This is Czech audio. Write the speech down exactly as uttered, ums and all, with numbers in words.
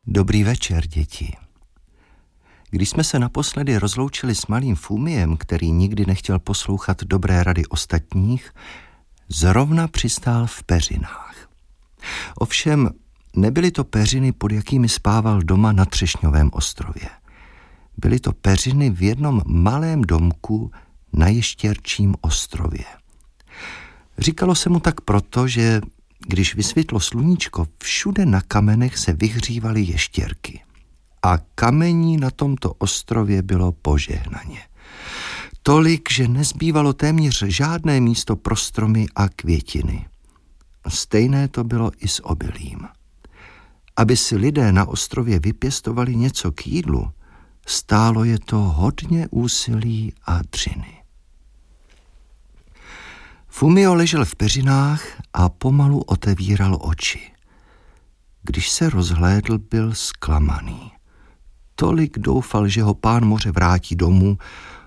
Dobrý večer, děti. Když jsme se naposledy rozloučili s malým Fumiem, který nikdy nechtěl poslouchat dobré rady ostatních, zrovna přistál v peřinách. Ovšem, nebyly to peřiny, pod jakými spával doma na Třešňovém ostrově. Byly to peřiny v jednom malém domku na Ještěrčím ostrově. Říkalo se mu tak proto, že když vysvětlo sluníčko, všude na kamenech se vyhřívaly ještěrky. A kamení na tomto ostrově bylo požehnaně. Tolik, že nezbývalo téměř žádné místo pro stromy a květiny. Stejné to bylo i s obilím. Aby si lidé na ostrově vypěstovali něco k jídlu, stálo je to hodně úsilí a dřiny. Fumio ležel v peřinách a pomalu otevíral oči. Když se rozhlédl, byl zklamaný. Tolik doufal, že ho pán moře vrátí domů,